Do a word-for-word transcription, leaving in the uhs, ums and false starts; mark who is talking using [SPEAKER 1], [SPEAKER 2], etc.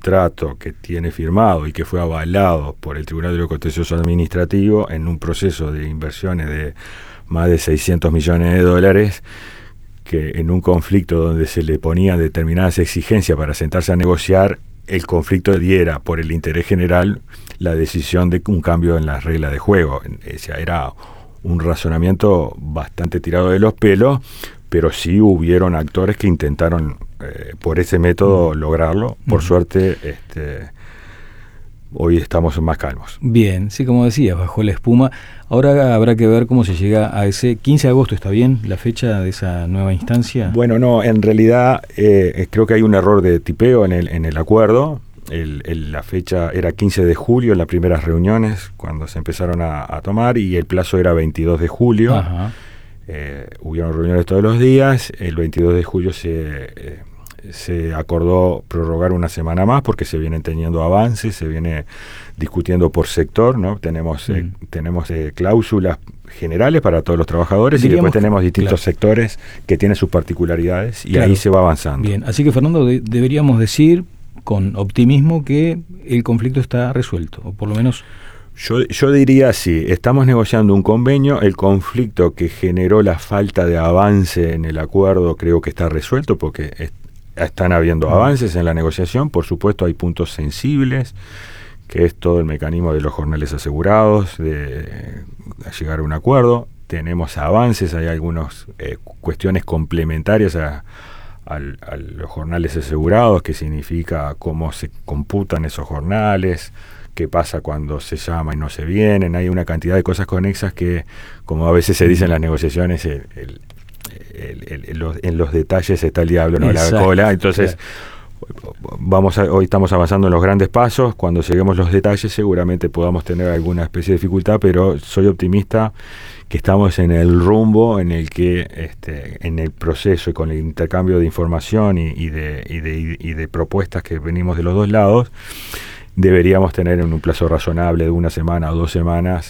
[SPEAKER 1] contrato que tiene firmado y que fue avalado por el Tribunal de lo Contencioso Administrativo en un proceso de inversiones de más de seiscientos millones de dólares, que en un conflicto donde se le ponían determinadas exigencias para sentarse a negociar, el conflicto diera por el interés general la decisión de un cambio en las reglas de juego. O sea, era un razonamiento bastante tirado de los pelos, pero sí hubieron actores que intentaron eh, por ese método lograrlo. Por uh-huh. suerte, este, hoy estamos más calmos.
[SPEAKER 2] Bien, sí, como decías, bajó la espuma. Ahora habrá que ver cómo se llega a ese quince de agosto, ¿está bien la fecha de esa nueva instancia?
[SPEAKER 1] Bueno, no, en realidad eh, creo que hay un error de tipeo en el, en el acuerdo. El, el, la fecha era quince de julio en las primeras reuniones, cuando se empezaron a, a tomar, y el plazo era veintidós de julio.
[SPEAKER 2] Ajá.
[SPEAKER 1] Eh, hubieron reuniones todos los días. El veintidós de julio se, eh, se acordó prorrogar una semana más porque se vienen teniendo avances, se viene discutiendo por sector, ¿no? Tenemos, mm. eh, tenemos eh, cláusulas generales para todos los trabajadores. Diríamos, y después tenemos distintos claro. sectores que tienen sus particularidades y claro. ahí se va avanzando.
[SPEAKER 2] Bien, así que Fernando, de, deberíamos decir con optimismo que el conflicto está resuelto, o por lo menos...
[SPEAKER 1] Yo, yo diría sí, estamos negociando un convenio, el conflicto que generó la falta de avance en el acuerdo creo que está resuelto porque es, están habiendo avances en la negociación. Por supuesto hay puntos sensibles, que es todo el mecanismo de los jornales asegurados, de llegar a un acuerdo. Tenemos avances, hay algunas eh, cuestiones complementarias a Al, a los jornales asegurados, que significa cómo se computan esos jornales, qué pasa cuando se llama y no se vienen. Hay una cantidad de cosas conexas que, como a veces se dice en las negociaciones, el, el, el, el, el, los, en los detalles está el diablo, no la cola. Entonces, claro. vamos a, hoy estamos avanzando en los grandes pasos. Cuando lleguemos los detalles seguramente podamos tener alguna especie de dificultad, pero soy optimista que estamos en el rumbo en el que este, en el proceso y con el intercambio de información y, y, de, y, de, y de propuestas que venimos de los dos lados, deberíamos tener en un plazo razonable de una semana o dos semanas